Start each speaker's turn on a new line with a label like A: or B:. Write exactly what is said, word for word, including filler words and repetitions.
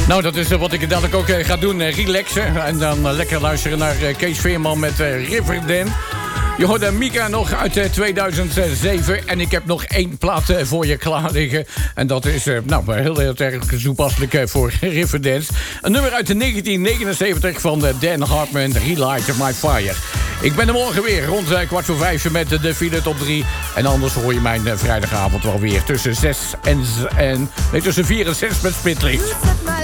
A: Nou, dat is wat ik dadelijk ook ga doen. Relaxen. En dan lekker luisteren naar Kees Veerman met Riverdance. Je hoorde Mika nog uit tweeduizend zeven. En ik heb nog één plaat voor je klaar liggen. En dat is nou, heel, heel erg toepasselijk voor Riverdance. Een nummer uit negentien negenenzeventig van Dan Hartman, Relight My Fire. Ik ben er morgen weer rond kwart voor vijf met de file top drie. En anders hoor je mijn vrijdagavond wel weer tussen zes en... en nee, tussen vier en zes met Spitlicht.